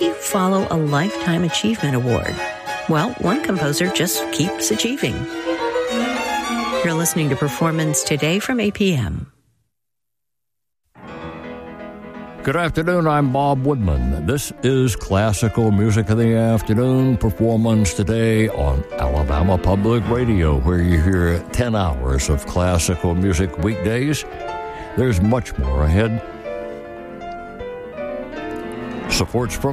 do you follow a Lifetime Achievement Award? Well, one composer just keeps achieving. You're listening to Performance Today from APM. Good afternoon, I'm Bob Woodman. This is Classical Music in the Afternoon, Performance Today on Alabama Public Radio, where you hear 10 hours of classical music weekdays. There's much more ahead. Support's from